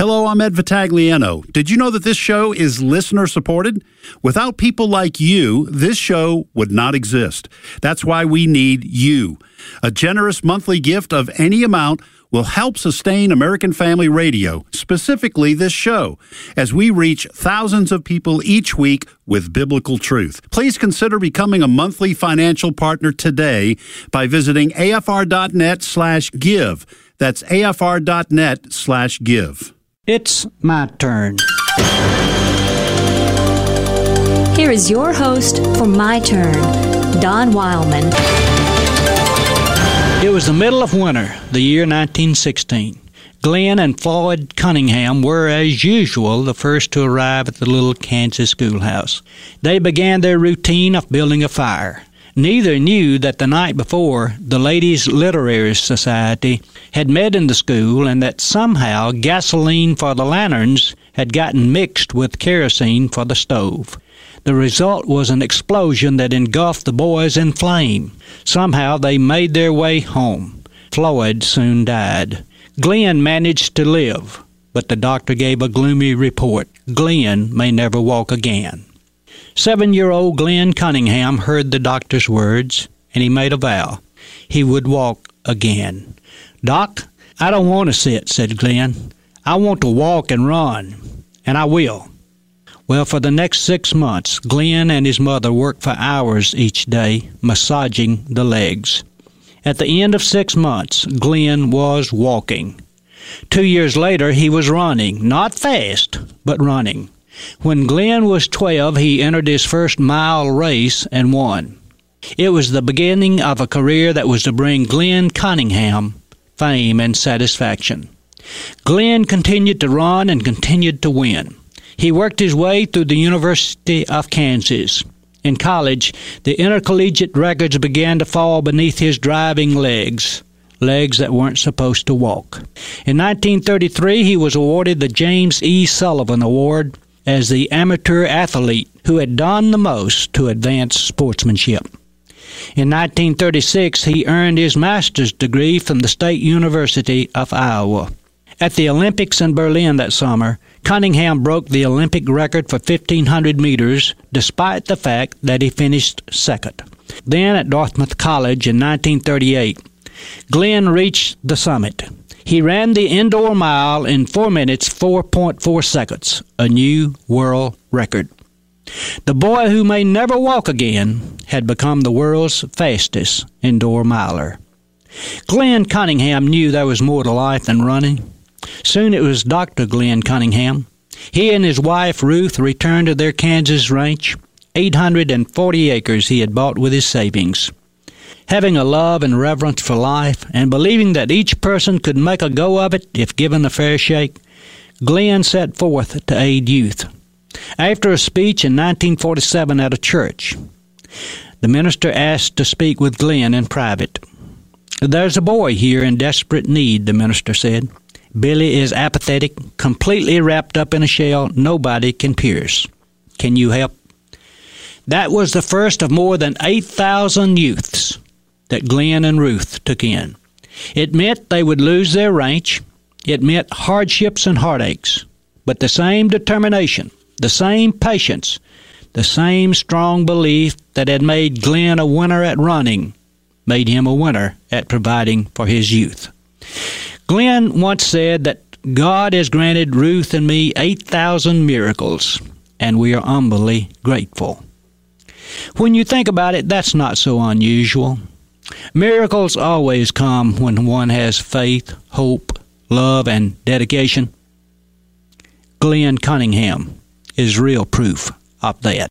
Hello, I'm Ed Vitagliano. Did you know that this show is listener-supported? Without people like you, this show would not exist. That's why we need you. A generous monthly gift of any amount will help sustain American Family Radio, specifically this show, as we reach thousands of people each week with biblical truth. Please consider becoming a monthly financial partner today by visiting afr.net/give. That's afr.net/give. It's my turn. Here is your host for My Turn, Don Wildman. It was the middle of winter, the year 1916. Glenn and Floyd Cunningham were, as usual, the first to arrive at the little Kansas schoolhouse. They began their routine of building a fire. Neither knew that the night before, the Ladies' Literary Society had met in the school and that somehow gasoline for the lanterns had gotten mixed with kerosene for the stove. The result was an explosion that engulfed the boys in flame. Somehow they made their way home. Floyd soon died. Glenn managed to live, but the doctor gave a gloomy report. Glenn may never walk again. 7-year-old Glenn Cunningham heard the doctor's words, and he made a vow. He would walk again. "Doc, I don't want to sit," said Glenn. "I want to walk and run, and I will." Well, for the next 6 months, Glenn and his mother worked for hours each day, massaging the legs. At the end of 6 months, Glenn was walking. 2 years later, he was running. Not fast, but running. When Glenn was 12, he entered his first mile race and won. It was the beginning of a career that was to bring Glenn Cunningham fame and satisfaction. Glenn continued to run and continued to win. He worked his way through the University of Kansas. In college, the intercollegiate records began to fall beneath his driving legs that weren't supposed to walk. In 1933, he was awarded the James E. Sullivan Award as the amateur athlete who had done the most to advance sportsmanship. In 1936, he earned his master's degree from the State University of Iowa. At the Olympics in Berlin that summer, Cunningham broke the Olympic record for 1,500 meters, despite the fact that he finished second. Then at Dartmouth College in 1938, Glenn reached the summit. He ran the indoor mile in 4 minutes, 4.4 seconds, a new world record. The boy who may never walk again had become the world's fastest indoor miler. Glenn Cunningham knew there was more to life than running. Soon it was Dr. Glenn Cunningham. He and his wife Ruth returned to their Kansas ranch, 840 acres he had bought with his savings. Having a love and reverence for life, and believing that each person could make a go of it if given a fair shake, Glenn set forth to aid youth. After a speech in 1947 at a church, the minister asked to speak with Glenn in private. "There's a boy here in desperate need," the minister said. "Billy is apathetic, completely wrapped up in a shell nobody can pierce. Can you help?" That was the first of more than 8,000 youths that Glenn and Ruth took in. It meant they would lose their ranch. It meant hardships and heartaches. But the same determination, the same patience, the same strong belief that had made Glenn a winner at running made him a winner at providing for his youth. Glenn once said that God has granted Ruth and me 8,000 miracles, and we are humbly grateful. When you think about it, that's not so unusual. Miracles always come when one has faith, hope, love, and dedication. Glenn Cunningham is real proof of that.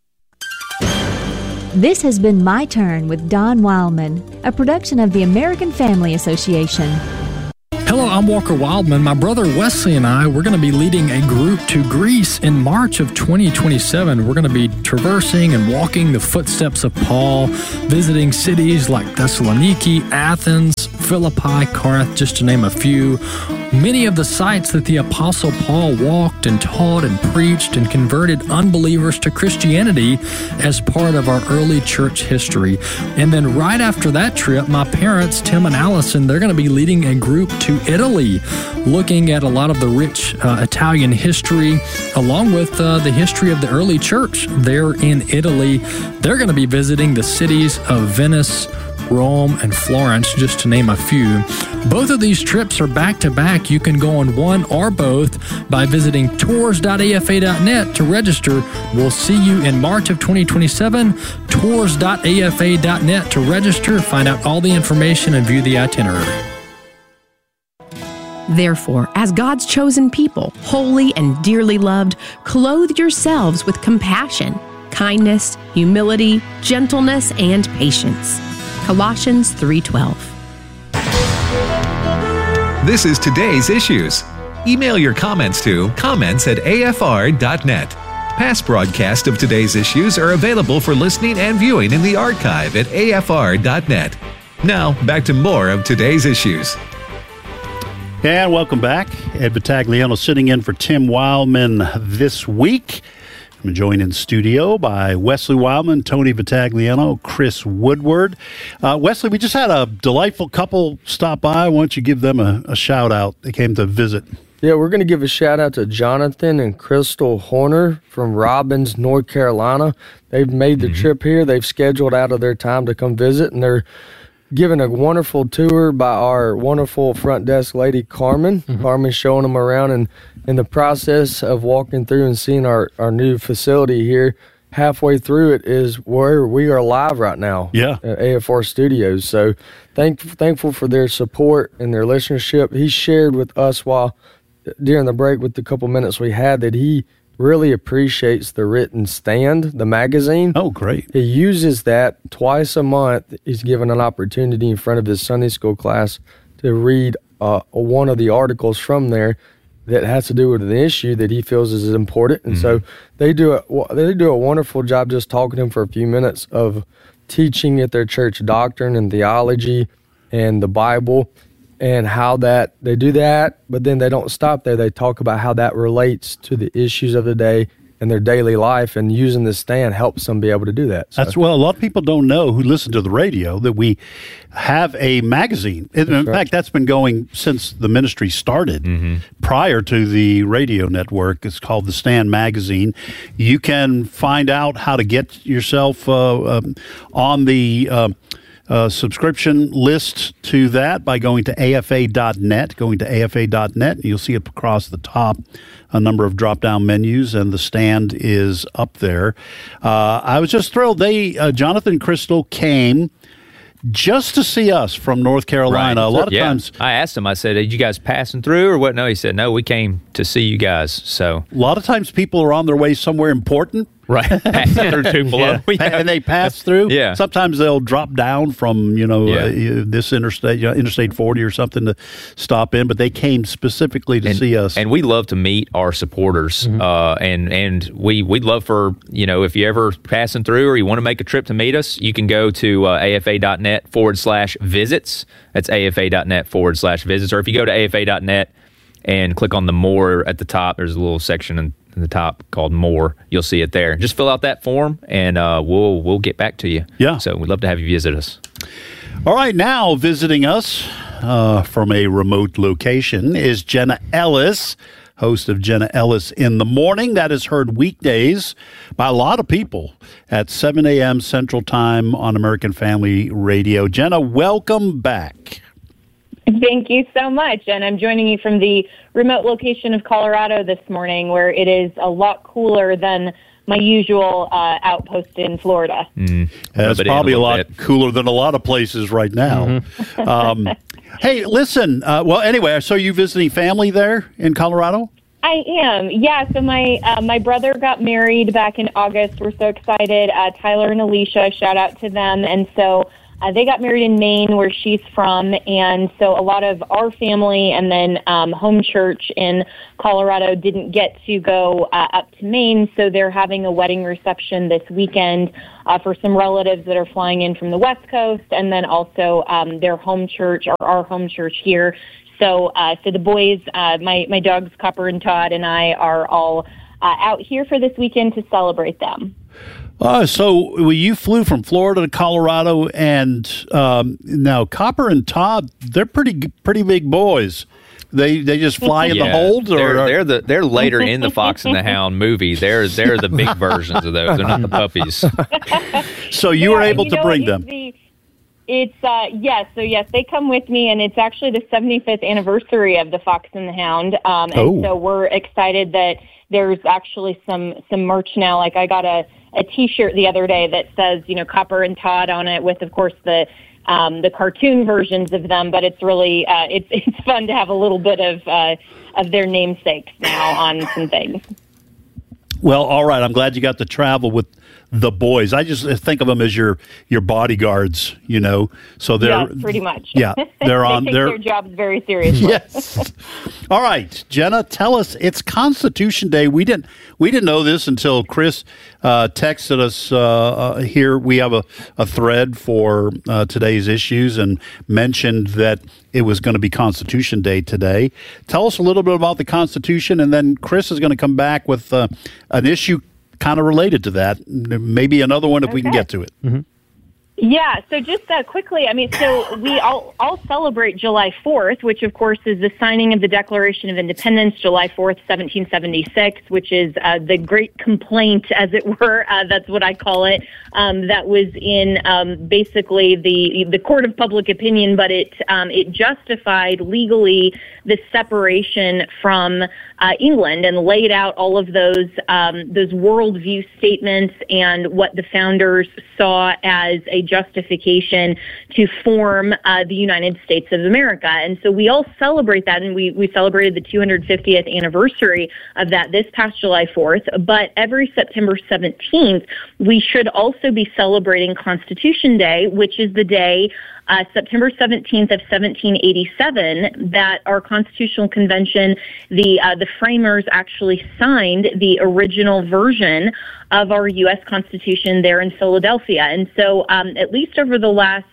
This has been My Turn with Don Wildman, a production of the American Family Association. Hello, I'm Walker Wildman. My brother Wesley and I, we're going to be leading a group to Greece in March of 2027. We're going to be traversing and walking the footsteps of Paul, visiting cities like Thessaloniki, Athens, Philippi, Corinth, just to name a few. many of the sites that the Apostle Paul walked and taught and preached and converted unbelievers to Christianity as part of our early church history. And then right after that trip, my parents, Tim and Allison, they're going to be leading a group to Italy, looking at a lot of the rich Italian history, along with the history of the early church there in Italy. They're going to be visiting the cities of Venice, Rome, and Florence, just to name a few. Both of these trips are back-to-back. You can go on one or both by visiting tours.afa.net to register. We'll see you in March of 2027. Tours.afa.net to register, find out all the information, and view the itinerary. Therefore, as God's chosen people, holy and dearly loved, clothe yourselves with compassion, kindness, humility, gentleness, and patience. Colossians 3:12. This is Today's Issues. Email your comments to comments@afr.net. Past broadcasts of Today's Issues are available for listening and viewing in the archive at afr.net. Now, back to more of Today's Issues. And welcome back. Ed Vitagliano sitting in for Tim Wildman this week. I'm joined in studio by Wesley Wildman, Tony Vitagliano, Chris Woodward. Wesley, we just had a delightful couple stop by. Why don't you give them a shout out? They came to visit. Yeah, we're going to give a shout out to Jonathan and Crystal Horner from Robbins, North Carolina. They've made the trip here. They've scheduled out of their time to come visit, and they're given a wonderful tour by our wonderful front desk lady, Carmen. Carmen's showing them around, and in the process of walking through and seeing our new facility here, halfway through it is where we are live right now at AFR Studios. So thankful for their support and their listenership. He shared with us during the break with the couple minutes we had that he really appreciates the written Stand, the magazine. Oh, great. He uses that twice a month. He's given an opportunity in front of his Sunday school class to read one of the articles from there that has to do with an issue that he feels is important. And so they do a wonderful job just talking to him for a few minutes of teaching at their church doctrine and theology and the Bible, and how that they do that, but then they don't stop there. They talk about how that relates to the issues of the day and their daily life, and using the Stand helps them be able to do that. So. Well, a lot of people don't know who listen to the radio that we have a magazine. In fact, that's been going since the ministry started. Prior to the radio network, it's called the Stand Magazine. You can find out how to get yourself on the subscription list to that by going to afa.net. And you'll see it across the top, a number of drop-down menus, and the Stand is up there. I was just thrilled. Jonathan and Crystal came just to see us from North Carolina. Right. A lot of times, I asked him, I said, "Are you guys passing through or what?" No, he said, "No, we came to see you guys." So a lot of times people are on their way somewhere important. Right, passing through Tupelo. And they pass through. Yeah. Sometimes they'll drop down from this interstate, Interstate 40 or something to stop in, but they came specifically to see us. And we love to meet our supporters, and we'd love for, if you ever passing through or you want to make a trip to meet us, you can go to afa.net/visits. That's afa.net/visits. Or if you go to afa.net and click on the More at the top, there's a little section in the top called More. You'll see it there. Just fill out that form, and we'll get back to you. Yeah. So we'd love to have you visit us. All right, now visiting us from a remote location is Jenna Ellis, host of Jenna Ellis in the Morning. That is heard weekdays by a lot of people at 7 a.m. Central Time on American Family Radio. Jenna, welcome back. Thank you so much. And I'm joining you from the remote location of Colorado this morning, where it is a lot cooler than my usual outpost in Florida. It's probably a lot cooler than a lot of places right now. Hey, listen. Anyway, so you visiting family there in Colorado? I am. Yeah. So my brother got married back in August. We're so excited. Tyler and Alicia, shout out to them. And so they got married in Maine, where she's from, and so a lot of our family and then home church in Colorado didn't get to go up to Maine, so they're having a wedding reception this weekend for some relatives that are flying in from the West Coast, and then also their home church, or our home church here, so the boys, my dogs Copper and Todd, and I are all out here for this weekend to celebrate them. So you flew from Florida to Colorado, and now Copper and Todd, they're pretty big boys. They just fly in the holds, or they're later in the Fox and the Hound movie. They're the big versions of those. They're not the puppies. So you were able to bring them. It's yes. So yes, they come with me, and it's actually the 75th anniversary of the Fox and the Hound. And so we're excited that there's actually some merch now. Like I got a T-shirt the other day that says, Copper and Todd on it, with, of course, the cartoon versions of them. But it's really it's fun to have a little bit of their namesakes now on some things. Well, all right. I'm glad you got to travel with the boys. I just think of them as your bodyguards, So they're pretty much. Yeah, they're on. They take their jobs very seriously. Yes. All right, Jenna, tell us. It's Constitution Day. We didn't know this until Chris texted us here. We have a thread for today's issues and mentioned that it was going to be Constitution Day today. Tell us a little bit about the Constitution, and then Chris is going to come back with an issue kind of related to that. Maybe another one if we can get to it. Mm-hmm. Yeah, so just quickly, so we all celebrate July 4th, which, of course, is the signing of the Declaration of Independence, July 4th, 1776, which is the Great Complaint, as it were. That's what I call it. That was in basically the court of public opinion, but it justified legally the separation from England and laid out all of those worldview statements and what the founders saw as a justification to form the United States of America. And so we all celebrate that, and we celebrated the 250th anniversary of that this past July 4th. But every September 17th, we should also be celebrating Constitution Day, which is the day September 17th of 1787, that our Constitutional Convention, the framers actually signed the original version of our U.S. Constitution there in Philadelphia. And so at least over the last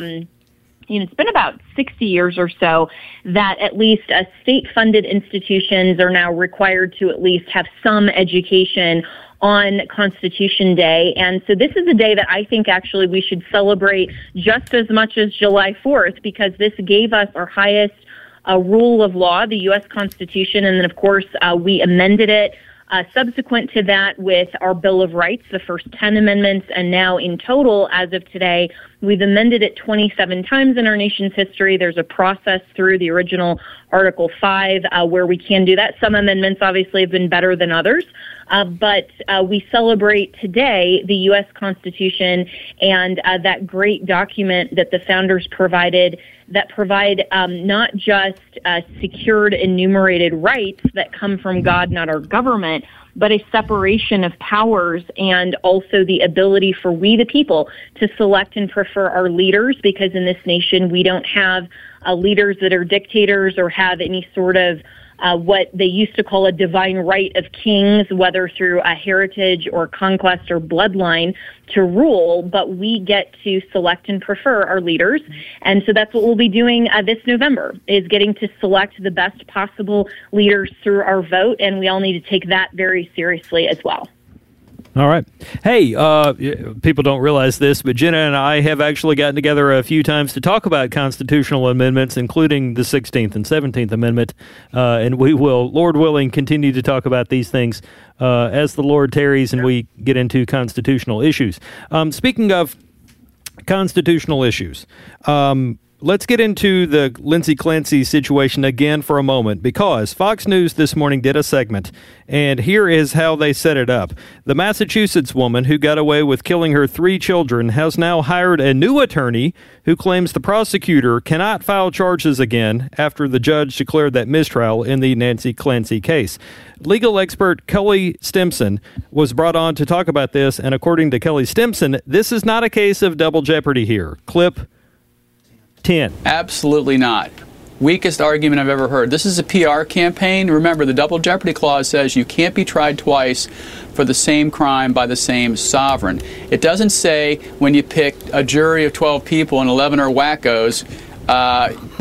it's been about 60 years or so that at least state-funded institutions are now required to at least have some education on Constitution Day. And so this is a day that I think actually we should celebrate just as much as July 4th, because this gave us our highest rule of law, the U.S. Constitution. And then, of course, we amended it subsequent to that with our Bill of Rights, the first 10 amendments. And now in total, as of today, we've amended it 27 times in our nation's history. There's a process through the original Article 5 where we can do that. Some amendments obviously have been better than others. But we celebrate today the U.S. Constitution and that great document that the founders provided that provide not just secured enumerated rights that come from God, not our government, but a separation of powers and also the ability for we the people to select and prefer our leaders, because in this nation we don't have leaders that are dictators or have any sort of what they used to call a divine right of kings, whether through a heritage or conquest or bloodline to rule, but we get to select and prefer our leaders. And so that's what we'll be doing this November, is getting to select the best possible leaders through our vote, and we all need to take that very seriously as well. All right. Hey, people don't realize this, but Jenna and I have actually gotten together a few times to talk about constitutional amendments, including the 16th and 17th Amendment, and we will, Lord willing, continue to talk about these things as the Lord tarries and we get into constitutional issues. Speaking of constitutional issues, let's get into the Lindsay Clancy situation again for a moment, because Fox News this morning did a segment, and here is how they set it up. The Massachusetts woman who got away with killing her 3 children has now hired a new attorney who claims the prosecutor cannot file charges again after the judge declared that mistrial in the Nancy Clancy case. Legal expert Kelly Stimson was brought on to talk about this, and according to Kelly Stimson, this is not a case of double jeopardy here. Clip 10. Absolutely not. Weakest argument I've ever heard. This is a PR campaign. Remember, the double jeopardy clause says you can't be tried twice for the same crime by the same sovereign. It doesn't say when you pick a jury of 12 people and 11 are wackos,